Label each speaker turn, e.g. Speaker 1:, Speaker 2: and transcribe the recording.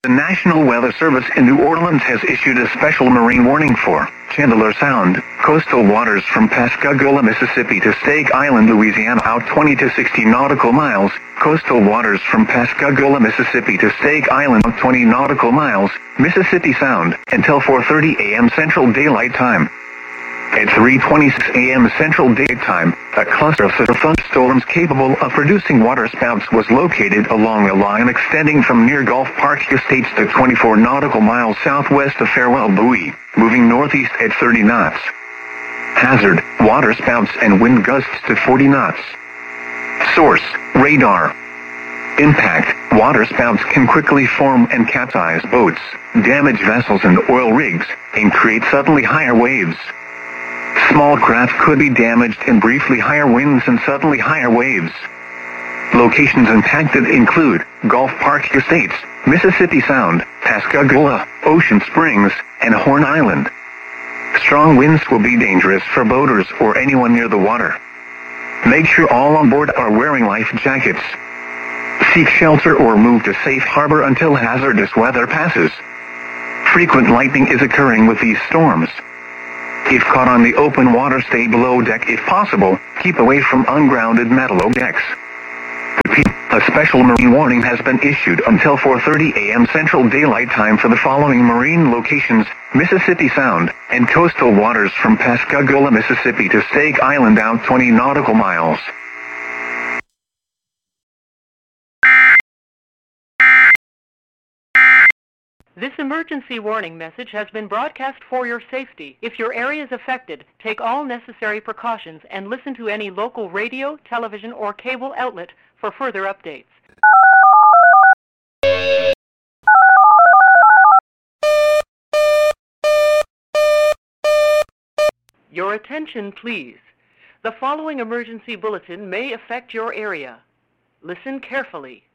Speaker 1: The National Weather Service in New Orleans has issued a special marine warning for Chandler Sound, coastal waters from Pascagoula, Mississippi to Stake Island, Louisiana, out 20 to 60 nautical miles, coastal waters from Pascagoula, Mississippi to Stake Island, out 20 nautical miles, Mississippi Sound, until 4:30 a.m. Central Daylight Time. At 3:26 a.m. Central Daylight Time, a cluster of thunderstorms capable of producing waterspouts was located along a line extending from near Gulf Park Estates to 24 nautical miles southwest of Farewell Buoy, moving northeast at 30 knots. Hazard, waterspouts and wind gusts to 40 knots. Source, radar. Impact, waterspouts can quickly form and capsize boats, damage vessels and oil rigs, and create suddenly higher waves. Small craft could be damaged in briefly higher winds and suddenly higher waves. Locations impacted include Gulf Park Estates, Mississippi Sound, Pascagoula, Ocean Springs, and Horn Island. Strong winds will be dangerous for boaters or anyone near the water. Make sure all on board are wearing life jackets. Seek shelter or move to safe harbor until hazardous weather passes. Frequent lightning is occurring with these storms. If caught on the open water, stay below deck if possible. Keep away from ungrounded metal decks. Repeat, a special marine warning has been issued until 4:30 a.m. Central Daylight Time for the following marine locations: Mississippi Sound, and coastal waters from Pascagoula, Mississippi to Stake Island, out 20 nautical miles.
Speaker 2: This emergency warning message has been broadcast for your safety. If your area is affected, take all necessary precautions and listen to any local radio, television, or cable outlet for further updates. Your attention, please. The following emergency bulletin may affect your area. Listen carefully.